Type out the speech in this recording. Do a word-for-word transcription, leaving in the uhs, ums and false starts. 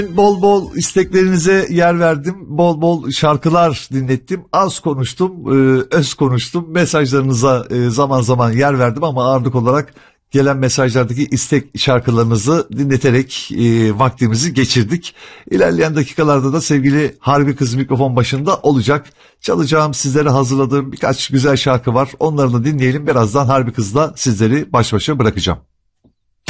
Bol bol isteklerinize yer verdim. Bol bol şarkılar dinlettim. Az konuştum, e, öz konuştum. Mesajlarınıza e, zaman zaman yer verdim ama ağırlık olarak gelen mesajlardaki istek şarkılarınızı dinleterek e, vaktimizi geçirdik. İlerleyen dakikalarda da sevgili Harbi Kız mikrofon başında olacak. Çalacağım, sizlere hazırladığım birkaç güzel şarkı var. Onları da dinleyelim. Birazdan Harbi Kız'la sizleri baş başa bırakacağım.